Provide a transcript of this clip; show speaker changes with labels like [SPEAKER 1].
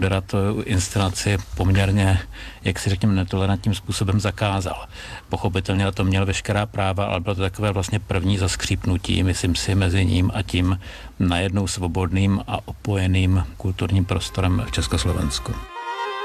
[SPEAKER 1] Dera tu inscenaci poměrně, jak si řekněme, netolerantním způsobem zakázal. Pochopitelně na to měl veškerá práva, ale bylo to takové vlastně první zaskřípnutí, myslím si, mezi ním a tím najednou svobodným a opojeným kulturním prostorem v Československu.